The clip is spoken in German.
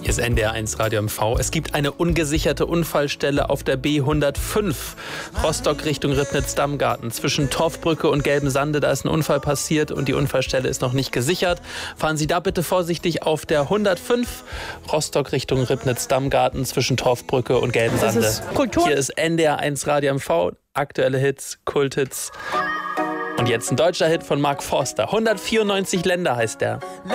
Hier ist NDR1 Radio MV. Es gibt eine ungesicherte Unfallstelle auf der B105. Rostock Richtung Ribnitz-Dammgarten. Zwischen Torfbrücke und Gelbensande, da ist ein Unfall passiert und die Unfallstelle ist noch nicht gesichert. Fahren Sie da bitte vorsichtig auf der 105. Rostock Richtung Ribnitz-Dammgarten zwischen Torfbrücke und Gelbensande. Das ist Kultur. Hier ist NDR1 Radio MV. Aktuelle Hits, Kulthits. Und jetzt ein deutscher Hit von Mark Forster. 194 Länder heißt der.